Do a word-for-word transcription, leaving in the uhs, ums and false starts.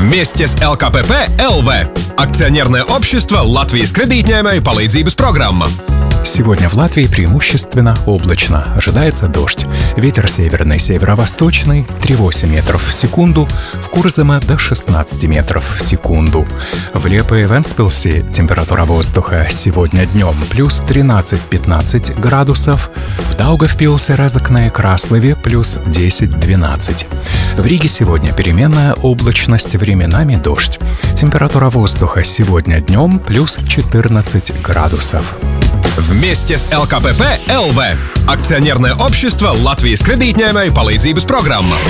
Вместе с эл ка пэ пэ эл ви. Акционерное общество Латвijas kredītņēmēju palīdzības программа. Сегодня в Латвии преимущественно облачно. Ожидается дождь. Ветер северный, северо-восточный три целых восемь десятых метров в секунду. В Курземе до шестнадцать метров в секунду. В Лиепае и Вентспилсе температура воздуха сегодня днем плюс тринадцать-пятнадцать градусов. В Даугавпилсе, Резекне и Краслове плюс десять-двенадцать. В Риге сегодня переменная облачность, временами дождь. Температура воздуха сегодня днем плюс четырнадцать градусов. Вместе с эл ка пэ пэ эл ви. Акционерное общество Латвijas kredītņēmēju palīdzības программа.